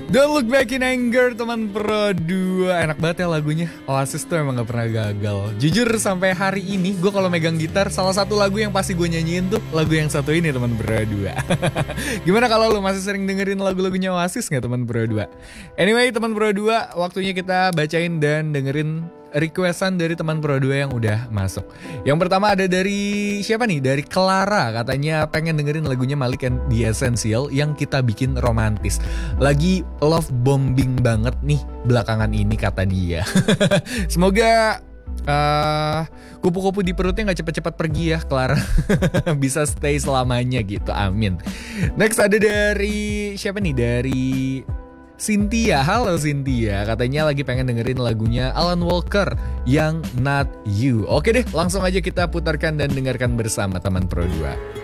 Don't Look Back in Anger, teman Pro 2. Enak banget ya lagunya. Oasis tuh emang gak pernah gagal. Jujur sampai hari ini gue kalau megang gitar, salah satu lagu yang pasti gue nyanyiin tuh lagu yang satu ini, teman Pro 2. Gimana kalau lu masih sering dengerin lagu-lagunya Oasis gak, teman Pro 2? Anyway, teman Pro 2, waktunya kita bacain dan dengerin requestan dari teman Pro 2 yang udah masuk. Yang pertama ada dari siapa nih? Dari Clara, katanya pengen dengerin lagunya Malik and The Essential yang kita bikin romantis. Lagi love bombing banget nih belakangan ini, kata dia. Semoga kupu-kupu di perutnya gak cepet-cepet pergi ya Clara. Bisa stay selamanya gitu, amin. Next ada dari siapa nih? Dari Cynthia. Halo Cynthia, katanya lagi pengen dengerin lagunya Alan Walker yang Not You. Oke deh, langsung aja kita putarkan dan dengarkan bersama teman Pro 2.